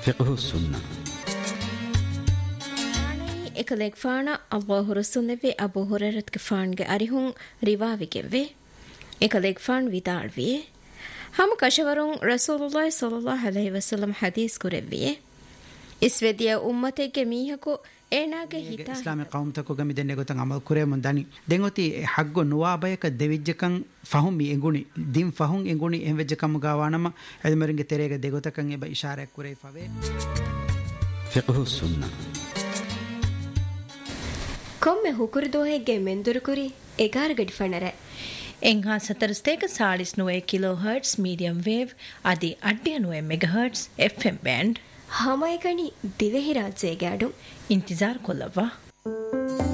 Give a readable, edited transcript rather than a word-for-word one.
ಫಿಕ್ಹು Sunna ekaleek faana Allahu Rasulnevi Abu Hurairat ke faange arihun riwavigeve ekaleek faan vidalvi ham kashawarun Rasulullah sallallahu alaihi wasallam hadis kurevvi isvediya ummatege mihaku eenage hita islami qawmtako gami denne gotan amal kuremun dani dengoti haggo nuwabayaka devijjakan fahum mi enguni din fahum enguni envejjakam gawanama edmeringe terege degotakan eba ishara kurei fave ಫಿಕ್ಹು Sunna komme hukurdohegge mendurukuri egar gadfanare ಎಂಘಾ ಸತರಸ್ತೇಕ ಸಾಳಿಸ್ ನುವೆ kilo hertz medium wave ಅದಿ ಅಡ್ಡಿಯ ನುವೆ mega hertz FM band ಹಮೈಗಣಿ ದಿವೆಹಿರಾಜೆಗಾಡು ಇಂತಿಜಾರ್ ಕೊಲ್ಲವ್ವ